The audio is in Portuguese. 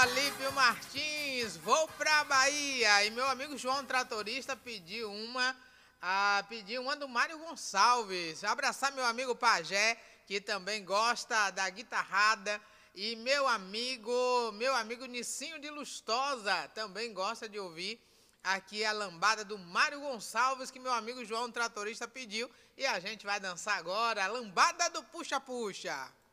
Alípio Martins, vou pra Bahia. E meu amigo João Tratorista pediu uma do Mário Gonçalves. Abraçar meu amigo Pajé, que também gosta da guitarrada. E meu amigo Nicinho de Lustosa também gosta de ouvir aqui a lambada do Mário Gonçalves, que meu amigo João Tratorista pediu. E a gente vai dançar agora a lambada do Puxa Puxa.